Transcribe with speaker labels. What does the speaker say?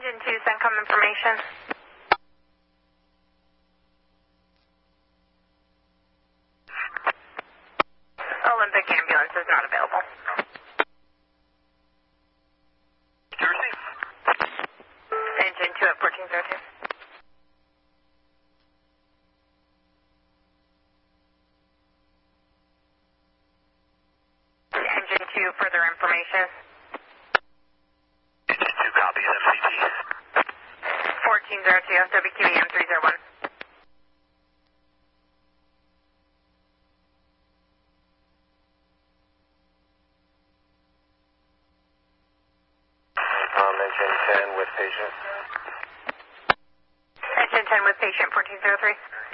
Speaker 1: Engine 2, CENTCOM information. Olympic ambulance is not available.
Speaker 2: Jersey?
Speaker 1: Engine 2 at 1402. Engine 2, further information.
Speaker 2: Engine 2 copies FCT.
Speaker 1: 1402, WQEM 301.
Speaker 2: Engine 10 with patient.
Speaker 1: Engine 10 with patient 1403.